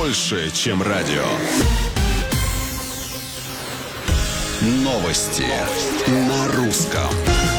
больше, чем радио. Новости на русском.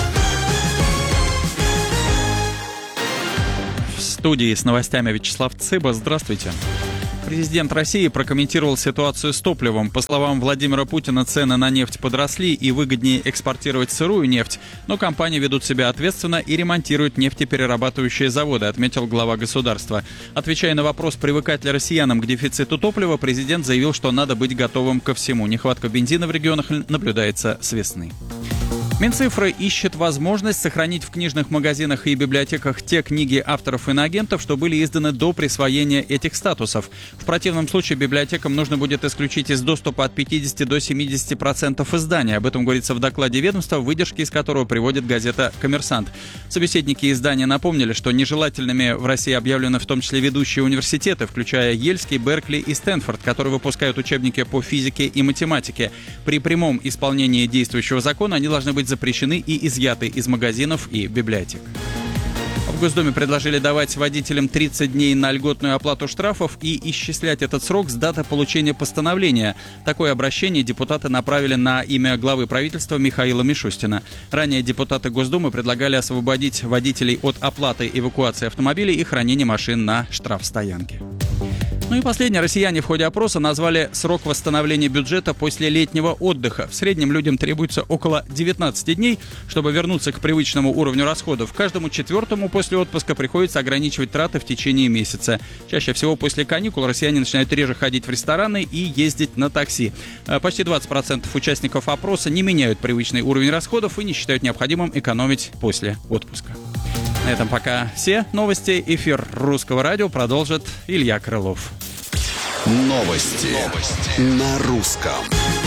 В студии с новостями Вячеслав Цыба. Здравствуйте. Президент России прокомментировал ситуацию с топливом. По словам Владимира Путина, цены на нефть подросли и выгоднее экспортировать сырую нефть, но компании ведут себя ответственно и ремонтируют нефтеперерабатывающие заводы, отметил глава государства. Отвечая на вопрос, привыкать ли россиянам к дефициту топлива, президент заявил, что надо быть готовым ко всему. Нехватка бензина в регионах наблюдается с весны. Минцифры ищет возможность сохранить в книжных магазинах и библиотеках те книги авторов иноагентов, что были изданы до присвоения этих статусов. В противном случае библиотекам нужно будет исключить из доступа от 50 до 70% изданий. Об этом говорится в докладе ведомства, выдержки из которого приводит газета «Коммерсант». Собеседники издания напомнили, что нежелательными в России объявлены в том числе ведущие университеты, включая Ельский, Беркли и Стэнфорд, которые выпускают учебники по физике и математике. При прямом исполнении действующего закона они должны быть запрещены и изъяты из магазинов и библиотек. В Госдуме предложили давать водителям 30 дней на льготную оплату штрафов и исчислять этот срок с даты получения постановления. Такое обращение депутаты направили на имя главы правительства Михаила Мишустина. Ранее депутаты Госдумы предлагали освободить водителей от оплаты эвакуации автомобилей и хранения машин на штрафстоянке. Ну и последнее. Россияне в ходе опроса назвали срок восстановления бюджета после летнего отдыха. В среднем людям требуется около 19 дней, чтобы вернуться к привычному уровню расходов. Каждому четвертому после отпуска приходится ограничивать траты в течение месяца. Чаще всего после каникул россияне начинают реже ходить в рестораны и ездить на такси. Почти 20% участников опроса не меняют привычный уровень расходов и не считают необходимым экономить после отпуска. На этом пока все новости. Эфир Русского радио продолжит Илья Крылов. Новости на русском.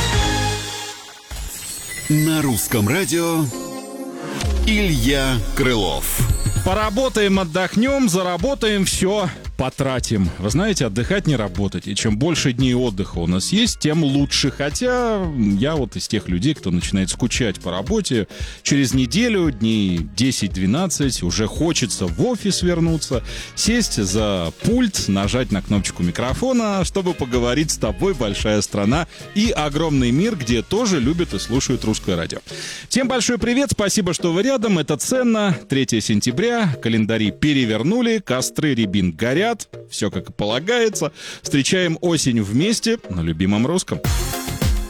На русском радио Илья Крылов. Поработаем, отдохнем, заработаем, все потратим. Вы знаете, отдыхать не работать. И чем больше дней отдыха у нас есть, тем лучше. Хотя я вот из тех людей, кто начинает скучать по работе. Через неделю, дней 10-12, уже хочется в офис вернуться, сесть за пульт, нажать на кнопочку микрофона, чтобы поговорить с тобой, большая страна и огромный мир, где тоже любят и слушают русское радио. Всем большой привет, спасибо, что вы рядом. Это ценно. 3 сентября, календари перевернули, костры рябин горят. Все как и полагается. Встречаем осень вместе на любимом русском.